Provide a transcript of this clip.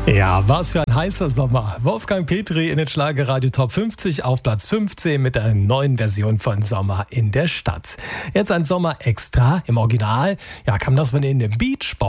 Ja, was für ein heißer Sommer. Wolfgang Petri in den Schlagerradio Top 50 auf Platz 15 mit einer neuen Version von Sommer in der Stadt. Jetzt ein Sommer extra im Original. Ja, kam das von in den Beach